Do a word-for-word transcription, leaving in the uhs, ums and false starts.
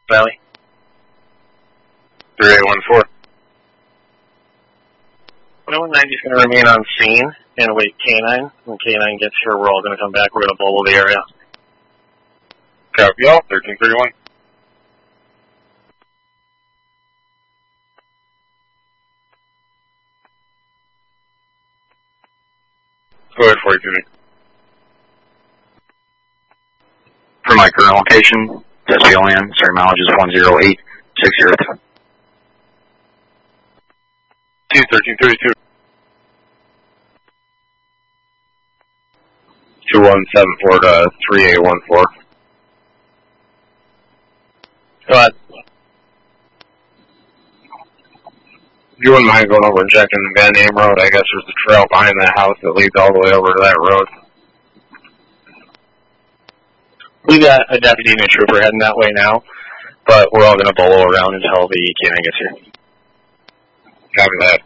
Valley. three eight one four. one ninety is going to remain on scene and await K nine. When K nine gets here, we're all going to come back. We're going to bubble the area. Copy all, thirteen thirty-one. Go ahead, forty-two. For my current location, S P L N, sorry, mileage is one zero eight six zero two. T thirteen thirty-two. two one seven four to three eight one four. Go ahead. If you wouldn't mind going over and checking the Van Name Road, I guess there's a trail behind that house that leads all the way over to that road. We got a deputy and a trooper heading that way now, but we're all going to bolo around until the K nine gets here. Copy that.